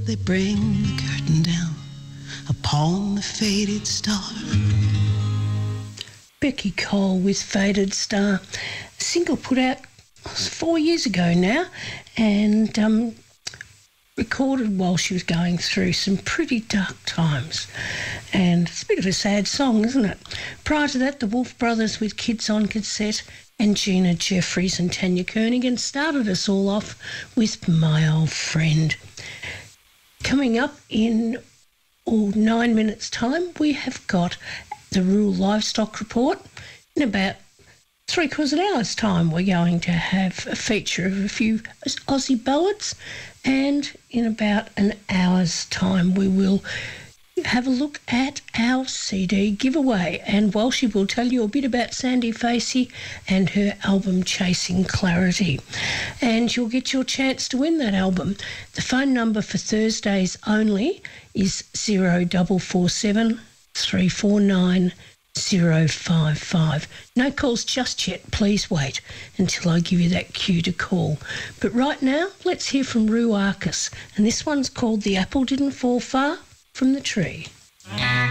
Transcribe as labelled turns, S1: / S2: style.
S1: they bring the curtain down upon the faded star.
S2: Becky Cole with Faded Star. A single put out 4 years ago now, and recorded while she was going through some pretty dark times. And it's a bit of a sad song, isn't it? Prior to that, the Wolf Brothers with Kids on Cassette and Gina Jeffries and Tanya Kernigan started us all off with My Old Friend. Coming up in 9 minutes' time, we have got the Rural Livestock Report. In about 3/4 hours' time, we're going to have a feature of a few Aussie ballads, and in about an hour's time, we will have a look at our CD giveaway. And Walshy will tell you a bit about Sandy Facey and her album Chasing Clarity. And you'll get your chance to win that album. The phone number for Thursdays only is 0447 349 055. No calls just yet. Please wait until I give you that cue to call. But right now, let's hear from Rue Arcus. And this one's called The Apple Didn't Fall Far from the Tree.